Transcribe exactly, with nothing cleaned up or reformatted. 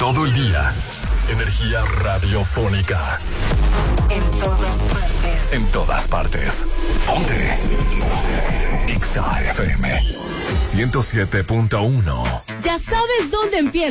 todo el día. Energía radiofónica. En todas partes. En todas partes. Ponte. Ponte. X A F M ciento siete punto uno. Ya sabes dónde empieza